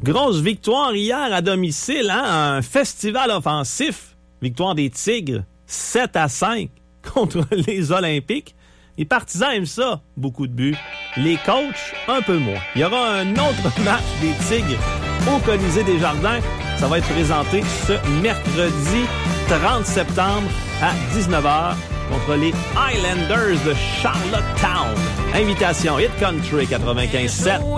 Grosse victoire hier à domicile, hein? Un festival offensif. Victoire des Tigres, 7-5 contre les Olympiques. Les partisans aiment ça, beaucoup de buts. Les coachs, un peu moins. Il y aura un autre match des Tigres au Colisée des Jardins. Ça va être présenté ce mercredi 30 septembre à 19h contre les Highlanders de Charlottetown. Invitation Hit Country 95.7.